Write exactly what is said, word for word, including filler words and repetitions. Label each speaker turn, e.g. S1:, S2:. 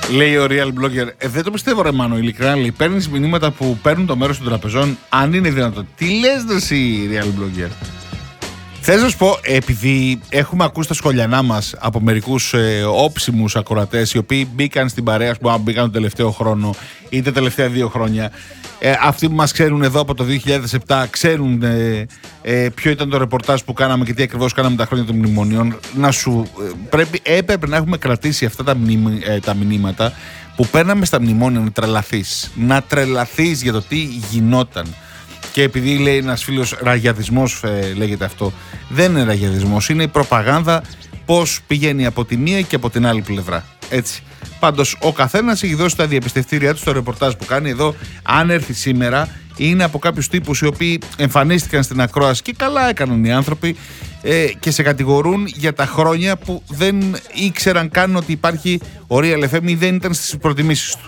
S1: Λέει ο Real Blogger, ε, δεν το πιστεύω ρε Μάνο, ειλικρινά λέει, παίρνεις μηνύματα που παίρνουν το μέρος των τραπεζών, αν είναι δυνατόν. Τι λες δε εσύ Real Blogger? Θες να σου πω, επειδή έχουμε ακούσει τα σχολιανά μας από μερικούς ε, όψιμους ακροατές, οι οποίοι μπήκαν στην παρέα, που μπήκαν τον τελευταίο χρόνο ή τα τελευταία δύο χρόνια, ε, αυτοί που μας ξέρουν εδώ από το δύο χιλιάδες επτά, ξέρουν ε, ε, ποιο ήταν το ρεπορτάζ που κάναμε και τι ακριβώς κάναμε τα χρόνια των μνημονίων. Να σου, ε, πρέπει, έπρεπε να έχουμε κρατήσει αυτά τα, μνημ, ε, τα μηνύματα που παίρναμε στα μνημόνια, να τρελαθείς. Να τρελαθείς για το τι γινόταν. Και επειδή λέει ένας φίλος ραγιαδισμός ε, λέγεται αυτό, δεν είναι ραγιαδισμός, είναι η προπαγάνδα πώς πηγαίνει από τη μία και από την άλλη πλευρά. Έτσι. Πάντως ο καθένας έχει δώσει τα διαπιστευτήριά του στο ρεπορτάζ που κάνει εδώ. Αν έρθει σήμερα, είναι από κάποιους τύπους οι οποίοι εμφανίστηκαν στην ακρόαση και καλά έκαναν οι άνθρωποι ε, και σε κατηγορούν για τα χρόνια που δεν ήξεραν καν ότι υπάρχει ο Real εφ εμ ή δεν ήταν στις προτιμήσεις του.